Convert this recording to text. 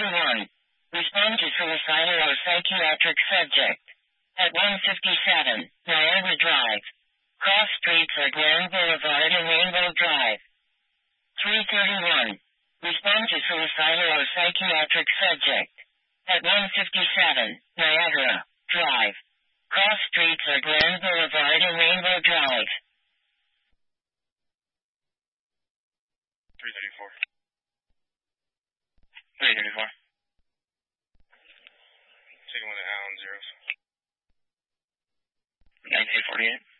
331. Respond to suicidal or psychiatric subject. At 157, Niagara Drive. Cross streets are Grand Boulevard and Rainbow Drive. 331. Respond to suicidal or psychiatric subject. At 157, Niagara Drive. Cross streets are Grand Boulevard and Rainbow Drive. 334. 334. Taking one of the Allen zeros. 1948.